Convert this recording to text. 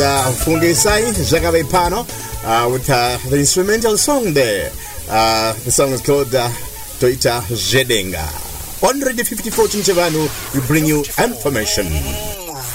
Fungisai Jagabe Pano with the instrumental song there. The song is called Toita Jedenga. On Radio 54 Chinchevanu, we bring you information.